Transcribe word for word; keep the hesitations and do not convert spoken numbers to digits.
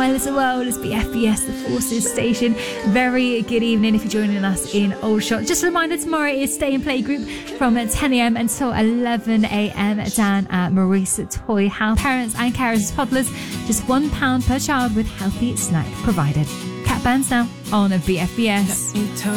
little world. It's B F B S, the Forces station. Very good evening if you're joining us in Aldershot. Just a reminder, tomorrow is Stay and Play Group from ten a.m. until eleven a.m. down at Maurice Toy House. Parents and carers, toddlers, just one pound per child with healthy snack provided. Cat Bands now on B F B S.